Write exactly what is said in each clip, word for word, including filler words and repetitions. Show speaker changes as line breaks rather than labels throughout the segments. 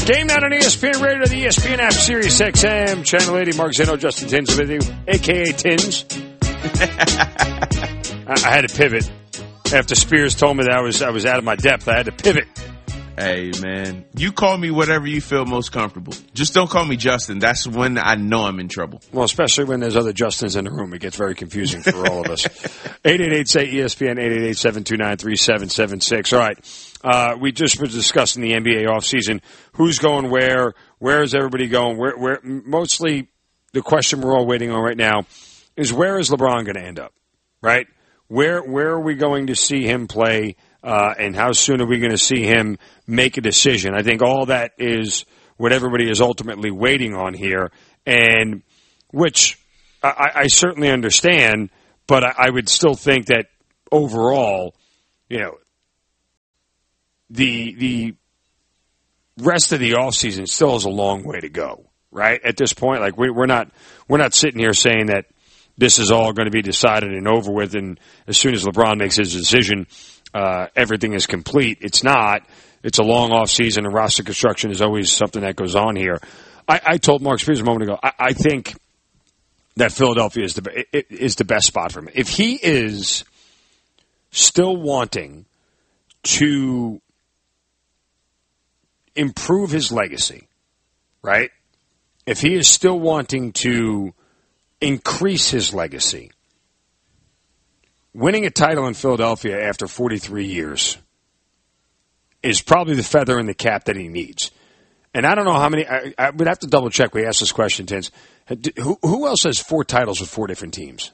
Game Night on E S P N Radio, the E S P N app, Sirius X M, Channel eighty. Mark Zeno, Justin Tins with you, a k a. Tins. I, I had to pivot. After Spears told me that I was I was out of my depth, I had to pivot.
Hey, man, you call me whatever you feel most comfortable. Just don't call me Justin. That's when I know I'm in trouble.
Well, especially when there's other Justins in the room. It gets very confusing for all of us. eight eight eight, say E S P N, eight eight eight, seven two nine, three seven seven six. All right. Uh, we just were discussing the N B A offseason. Who's going where? Where is everybody going? Where? Where? Mostly the question we're all waiting on right now is where is LeBron going to end up, right? Where Where are we going to see him play? Uh, and how soon are we going to see him make a decision? I think all that is what everybody is ultimately waiting on here, and which I, I certainly understand, but I, I would still think that overall, you know, the the rest of the offseason still has a long way to go, right? At this point, like we, we're not we're not sitting here saying that this is all going to be decided and over with, and as soon as LeBron makes his decision, Uh, everything is complete. It's not. It's a long off season, and roster construction is always something that goes on here. I, I told Mark Spears a moment ago, I, I think that Philadelphia is the it, is the best spot for him. If he is still wanting to improve his legacy, right? If he is still wanting to increase his legacy, winning a title in Philadelphia after forty-three years is probably the feather in the cap that he needs. And I don't know how many I, – I would have to double-check. We asked this question, Tins. Who, who else has four titles with four different teams?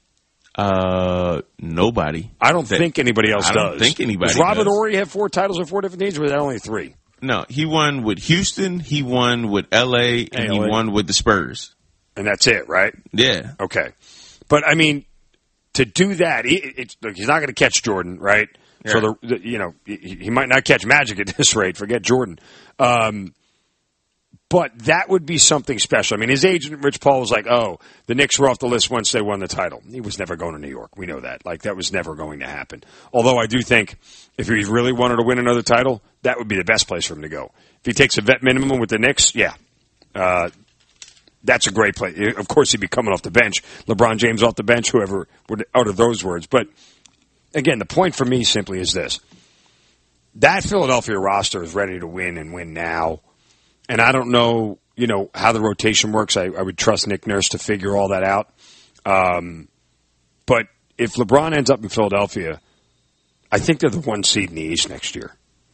Uh, nobody.
I don't that, think anybody else
I
does.
I don't think anybody
does. Robert
does.
Horry have four titles with four different teams, or was that only three?
No, he won with Houston, he won with L A, and L A. He won with the Spurs.
And that's it, right?
Yeah.
Okay. But, I mean – to do that, he, it's, look, he's not going to catch Jordan, right? Yeah. So, the, the, you know, he, he might not catch Magic at this rate. Forget Jordan. Um, but that would be something special. I mean, his agent, Rich Paul, was like, oh, the Knicks were off the list once they won the title. He was never going to New York. We know that. Like, that was never going to happen. Although I do think if he really wanted to win another title, that would be the best place for him to go. If he takes a vet minimum with the Knicks, yeah. Uh That's a great play. Of course, he'd be coming off the bench. LeBron James off the bench, whoever would utter those words. But, again, the point for me simply is this. That Philadelphia roster is ready to win and win now. And I don't know, you know, how the rotation works. I, I would trust Nick Nurse to figure all that out. Um, but if LeBron ends up in Philadelphia, I think they're the one seed in the East next year.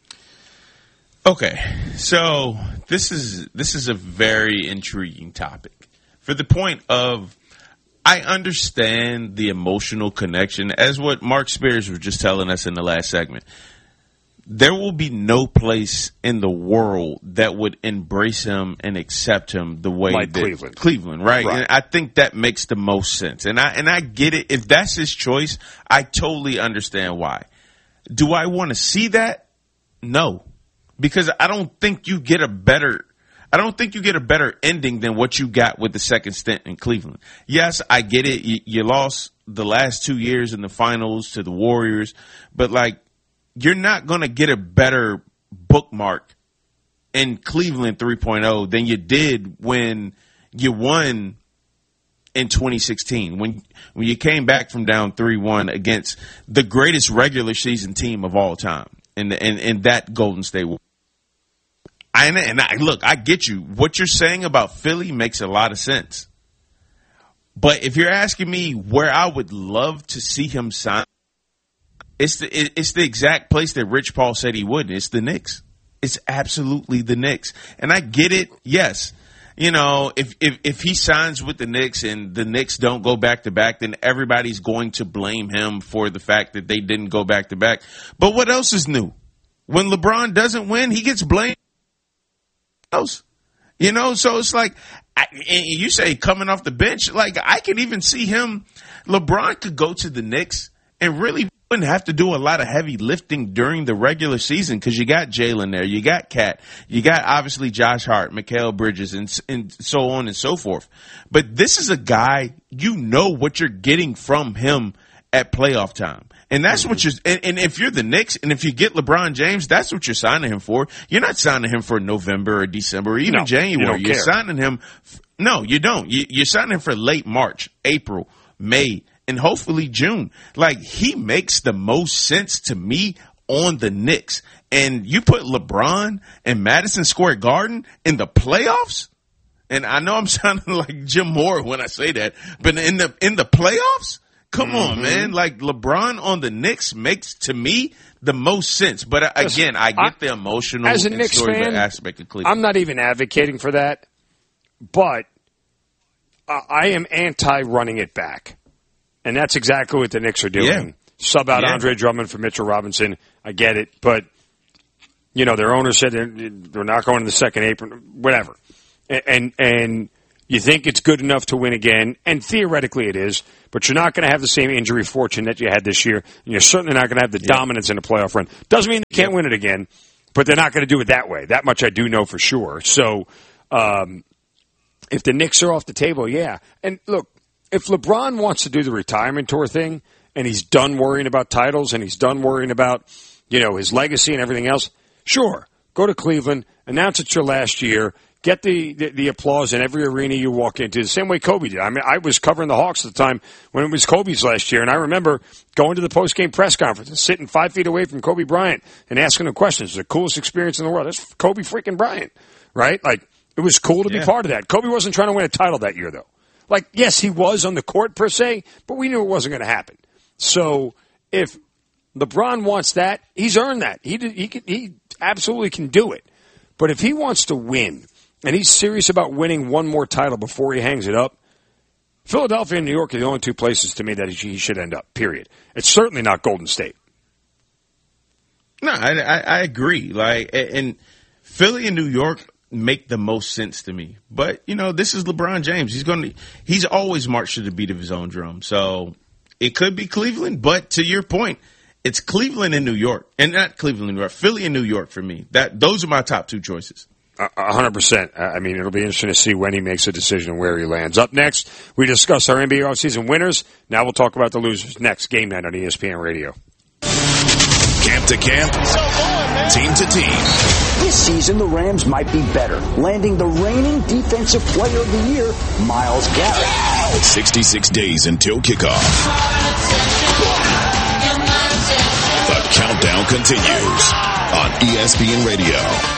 Okay, so this is this is a very intriguing topic. For the point of, I understand the emotional connection, as what Mark Spears was just telling us in the last segment. There will be no place in the world that would embrace him and accept him the way
like
that
Cleveland,
Cleveland, right?
right?
And I think that makes the most sense, and I and I get it. If that's his choice, I totally understand why. Do I want to see that? No. Because I don't think you get a better, I don't think you get a better ending than what you got with the second stint in Cleveland. Yes, I get it. You, you lost the last two years in the finals to the Warriors, but like, you're not going to get a better bookmark in Cleveland three point oh than you did when you won in twenty sixteen, when when you came back from down three one against the greatest regular season team of all time in the, in, in that Golden State Warriors. I, and I, look, I get you. What you're saying about Philly makes a lot of sense. But if you're asking me where I would love to see him sign, it's the it's the exact place that Rich Paul said he wouldn't. It's the Knicks. It's absolutely the Knicks. And I get it. Yes. You know, if, if, if he signs with the Knicks and the Knicks don't go back to back, then everybody's going to blame him for the fact that they didn't go back to back. But what else is new? When LeBron doesn't win, he gets blamed. Else. You know, so it's like, I, and you say coming off the bench, like I could even see him, LeBron could go to the Knicks and really wouldn't have to do a lot of heavy lifting during the regular season because you got Jalen there, you got Cat, you got obviously Josh Hart, Mikal Bridges, and, and so on and so forth. But this is a guy, you know what you're getting from him at playoff time. And that's what you're, and, and if you're the Knicks, and if you get LeBron James, that's what you're signing him for. You're not signing him for November or December or even
no,
January.
You
you're
care.
signing him, no, you don't. You, you're signing him for late March, April, May, and hopefully June. Like, he makes the most sense to me on the Knicks. And you put LeBron and Madison Square Garden in the playoffs? And I know I'm sounding like Jim Moore when I say that, but in the in the playoffs? Come mm-hmm. on, man. Like, LeBron on the Knicks makes, to me, the most sense. But uh, again, I get I, the emotional
as a
and
Knicks
story
fan,
aspect of Cleveland.
I'm not even advocating for that, but uh, I am anti-running it back. And that's exactly what the Knicks are doing.
Yeah.
Sub out
yeah.
Andre Drummond for Mitchell Robinson. I get it. But, you know, their owner said they're, they're not going to the second apron, whatever. And, and and you think it's good enough to win again, and theoretically it is, but you're not going to have the same injury fortune that you had this year, and you're certainly not going to have the yeah. dominance in a playoff run. Doesn't mean they can't yeah. win it again, but they're not going to do it that way. That much I do know for sure. So um, if the Knicks are off the table, yeah. And look, if LeBron wants to do the retirement tour thing, and he's done worrying about titles, and he's done worrying about, you know, his legacy and everything else, sure, go to Cleveland, announce it's your last year, get the, the, the applause in every arena you walk into, the same way Kobe did. I mean, I was covering the Hawks at the time when it was Kobe's last year, and I remember going to the post-game press conference and sitting five feet away from Kobe Bryant and asking him questions. It was the coolest experience in the world. That's Kobe freaking Bryant, right? Like, it was cool to yeah. be part of that. Kobe wasn't trying to win a title that year, though. Like, yes, he was on the court per se, but we knew it wasn't going to happen. So if LeBron wants that, he's earned that. He he can, he absolutely can do it. But if he wants to win, and he's serious about winning one more title before he hangs it up, Philadelphia and New York are the only two places to me that he should end up, period. It's certainly not Golden State.
No, I, I, I agree. Like, and Philly and New York make the most sense to me. But, you know, this is LeBron James. He's going to, he's always marched to the beat of his own drum. So it could be Cleveland, but to your point, it's Cleveland and New York. And not Cleveland and New York, Philly and New York for me. That those are my top two choices.
A hundred percent. I mean, it'll be interesting to see when he makes a decision and where he lands. Up next, we discuss our N B A offseason winners. Now we'll talk about the losers. Next, Game Night on E S P N Radio.
Camp to camp, team to team.
This season, the Rams might be better, landing the reigning Defensive Player of the Year, Myles Garrett.
sixty-six days until kickoff. The countdown continues on E S P N Radio.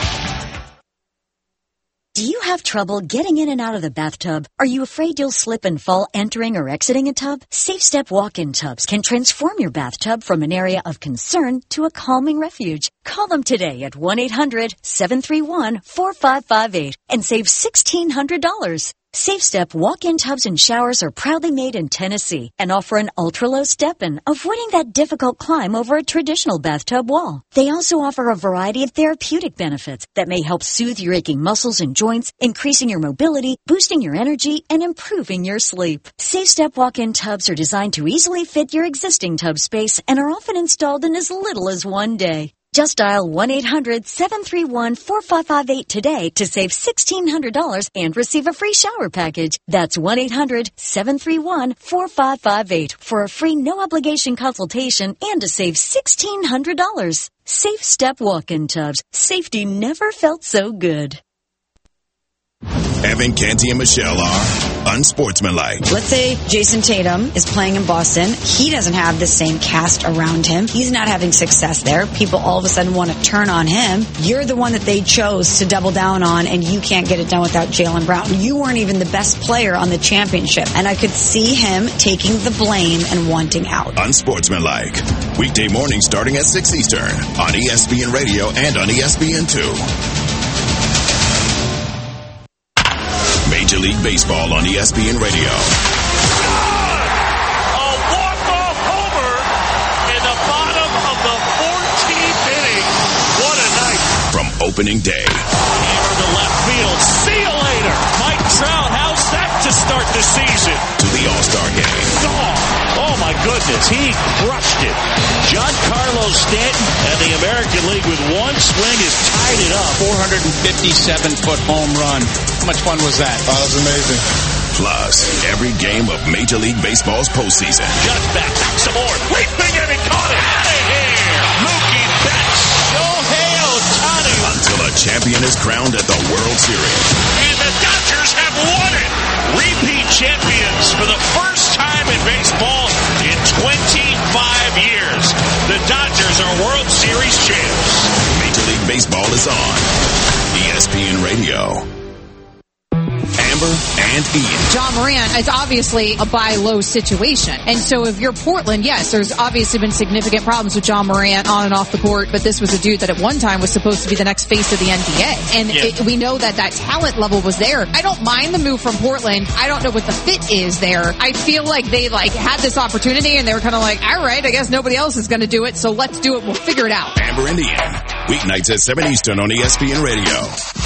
Do you have trouble getting in and out of the bathtub? Are you afraid you'll slip and fall entering or exiting a tub? Safe Step walk-in tubs can transform your bathtub from an area of concern to a calming refuge. Call them today at one eight hundred seven three one four five five eight and save sixteen hundred dollars. Safe Step walk-in tubs and showers are proudly made in Tennessee and offer an ultra-low step-in, avoiding that difficult climb over a traditional bathtub wall. They also offer a variety of therapeutic benefits that may help soothe your aching muscles and joints, increasing your mobility, boosting your energy, and improving your sleep. Safe Step walk-in tubs are designed to easily fit your existing tub space and are often installed in as little as one day. Just dial one eight hundred seven three one four five five eight today to save sixteen hundred dollars and receive a free shower package. That's one eight hundred seven three one four five five eight for a free no-obligation consultation and to save sixteen hundred dollars. Safe Step walk-in tubs. Safety never felt so good.
Evan, Canty, and Michelle are unsportsmanlike.
Let's say Jason Tatum is playing in Boston. He doesn't have the same cast around him. He's not having success there. People all of a sudden want to turn on him. You're the one that they chose to double down on, and you can't get it done without Jaylen Brown. You weren't even the best player on the championship. And I could see him taking the blame and wanting out.
Unsportsmanlike. Weekday morning starting at six Eastern on E S P N Radio and on E S P N two. Major League Baseball on E S P N Radio.
A walk-off homer in the bottom of the fourteenth inning. What a night.
From opening day.
Hammer to left field. See you later. Mike Trout, how's that to start the season?
To the All-Star game.
Gone. Oh, my goodness. He crushed it. Giancarlo Stanton and the American League with one swing has tied it up.
four hundred fifty-seven foot home run. How much fun was that?
Oh, that was amazing.
Plus, every game of Major League Baseball's postseason.
Judge back, some more. Leaping and he caught it. Out of here. Mookie Betts. Shohei Ohtani.
Until a champion is crowned at the World Series.
And the Dodgers have won it. Repeat champions for the first time in baseball in twenty-five years. The Dodgers are World Series champs.
Major League Baseball is on E S P N Radio. Amber and Ian.
John Morant is obviously a buy low situation. And so if you're Portland, yes, there's obviously been significant problems with John Morant on and off the court, but this was a dude that at one time was supposed to be the next face of the N B A. And
yeah.
it, we know that that talent level was there. I don't mind the move from Portland. I don't know what the fit is there. I feel like they like had this opportunity and they were kind of like, all right, I guess nobody else is going to do it, so let's do it. We'll figure it out.
Amber and Ian. Weeknights at seven Eastern on E S P N Radio.